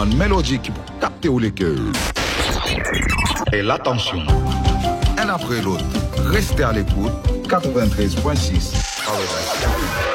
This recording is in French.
bonne mélodie qui peut capter les cœurs. Et l'attention. Un après l'autre, restez à l'écoute. 93.6.